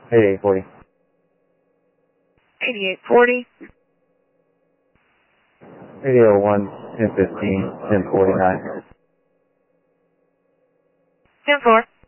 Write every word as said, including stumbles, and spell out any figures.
eighty-eight forty. eighty-eight forty. eighty oh one, ten fifteen, ten forty-nine. ten four.